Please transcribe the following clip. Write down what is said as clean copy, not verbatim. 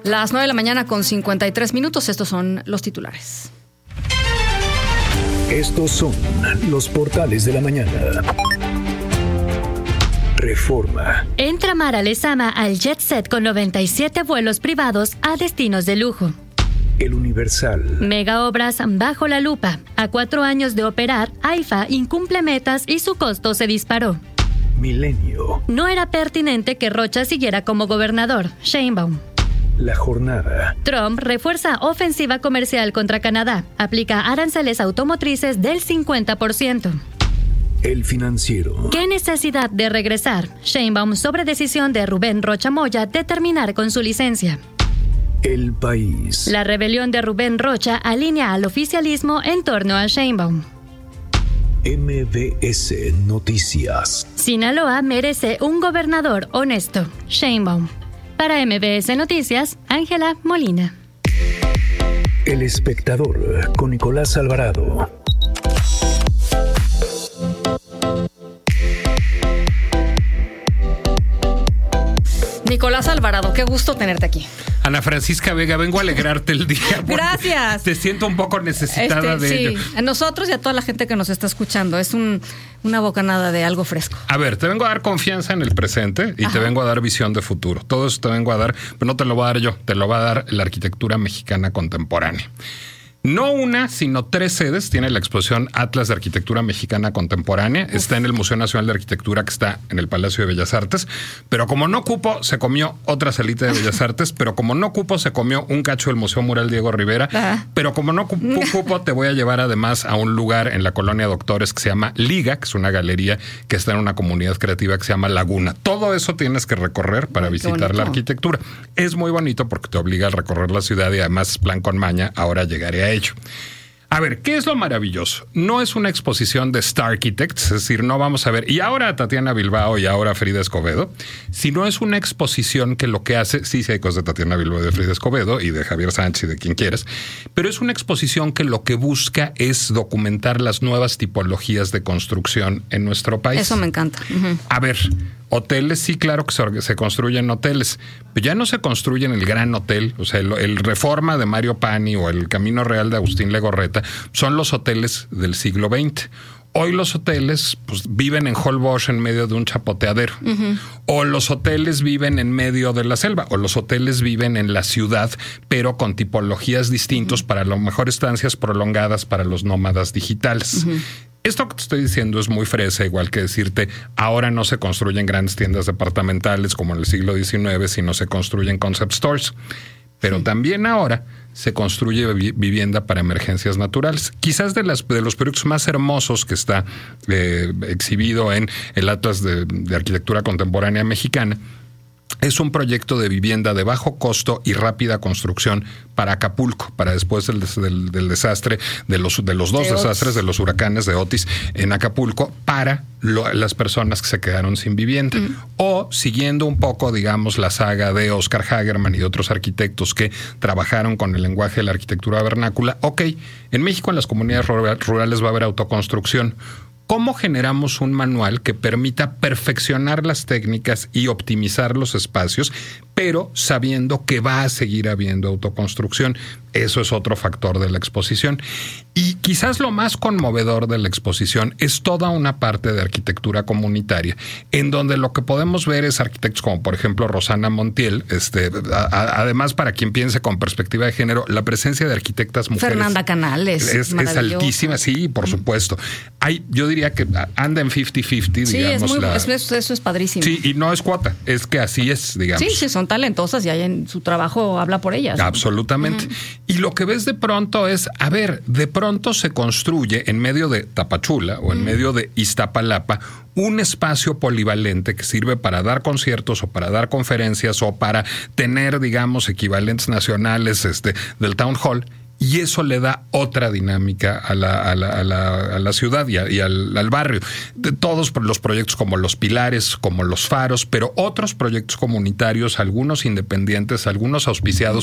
Las 9 de la mañana con 53 minutos. Estos son los titulares. Estos son los portales de la mañana. Reforma. Entra Mara Lezama al jet set con 97 vuelos privados a destinos de lujo. El Universal. Mega obras bajo la lupa. A 4 años de operar, AIFA incumple metas y su costo se disparó. Milenio. No era pertinente que Rocha siguiera como gobernador. Sheinbaum. La Jornada. Trump refuerza ofensiva comercial contra Canadá. Aplica aranceles automotrices del 50%. El Financiero. ¿Qué necesidad de regresar? Sheinbaum sobre decisión de Rubén Rocha Moya de terminar con su licencia. El País. La rebelión de Rubén Rocha alinea al oficialismo en torno a Sheinbaum. MBS Noticias. Sinaloa merece un gobernador honesto. Sheinbaum. Para MBS Noticias, Ángela Molina. El Espectador con Nicolás Alvarado. Nicolás Alvarado, qué gusto tenerte aquí. Ana Francisca Vega, vengo a alegrarte el día. Gracias. Te siento un poco necesitada de ello. A nosotros y a toda la gente que nos está escuchando. Es una bocanada de algo fresco. A ver, te vengo a dar confianza en el presente y te vengo a dar visión de futuro. Todo eso te vengo a dar, pero no te lo voy a dar yo, te lo va a dar la arquitectura mexicana contemporánea. No una, sino 3 sedes tiene la exposición Atlas de Arquitectura Mexicana Contemporánea. Está en el Museo Nacional de Arquitectura, que está en el Palacio de Bellas Artes. Pero como no cupo, se comió otra salita de Bellas Artes. Pero como no cupo, se comió un cacho del Museo Mural Diego Rivera. Pero como no cupo, te voy a llevar además a un lugar en la Colonia Doctores que se llama Liga, que es una galería que está en una comunidad creativa que se llama Laguna. Todo eso tienes que recorrer para visitar la arquitectura. Es muy bonito porque te obliga a recorrer la ciudad y además plan con maña. Ahora llegaré a ello. A ver, ¿qué es lo maravilloso? No es una exposición de Star Architects, es decir, no vamos a ver y ahora a Tatiana Bilbao y ahora a Frida Escobedo, sino es una exposición que lo que hace, sí hay cosas de Tatiana Bilbao y de Frida Escobedo y de Javier Sánchez y de quien quieras, pero es una exposición que lo que busca es documentar las nuevas tipologías de construcción en nuestro país. Eso me encanta. A ver, hoteles, sí, claro que se construyen hoteles, pero ya no se construyen el Gran Hotel, o sea, el Reforma de Mario Pani o el Camino Real de Agustín Legorreta son los hoteles del siglo XX. Hoy los hoteles pues, viven en Holbox en medio de un chapoteadero. O los hoteles viven en medio de la selva. O los hoteles viven en la ciudad, pero con tipologías distintas para a lo mejor estancias prolongadas para los nómadas digitales. Esto que te estoy diciendo es muy fresa, igual que decirte, ahora no se construyen grandes tiendas departamentales como en el siglo XIX, sino se construyen concept stores. Pero también ahora se construye vivienda para emergencias naturales. Quizás de los proyectos más hermosos que está exhibido en el Atlas de Arquitectura Contemporánea Mexicana es un proyecto de vivienda de bajo costo y rápida construcción para Acapulco, para después del desastre, de los dos desastres de los huracanes de Otis en Acapulco, para las personas que se quedaron sin vivienda. O siguiendo un poco, digamos, la saga de Oscar Hagerman y de otros arquitectos que trabajaron con el lenguaje de la arquitectura vernácula. Ok, en México en las comunidades rurales va a haber autoconstrucción. ¿Cómo generamos un manual que permita perfeccionar las técnicas y optimizar los espacios, pero sabiendo que va a seguir habiendo autoconstrucción? Eso es otro factor de la exposición. Y quizás lo más conmovedor de la exposición es toda una parte de arquitectura comunitaria, en donde lo que podemos ver es arquitectos como, por ejemplo, Rosana Montiel. Además, para quien piense con perspectiva de género, la presencia de arquitectas mujeres. Fernanda Canales. Es altísima, sí, por supuesto. Yo diría que anda en 50-50, sí, digamos. Eso es padrísimo. Sí, y no es cuota, es que así es, digamos. Sí, son talentosas y en su trabajo habla por ellas. Absolutamente. Y lo que ves de pronto es, a ver, de pronto se construye en medio de Tapachula o en medio de Iztapalapa un espacio polivalente que sirve para dar conciertos o para dar conferencias o para tener, digamos, equivalentes nacionales del Town Hall. Y eso le da otra dinámica a la ciudad y al barrio. De todos los proyectos como los Pilares, como los Faros, pero otros proyectos comunitarios, algunos independientes, algunos auspiciados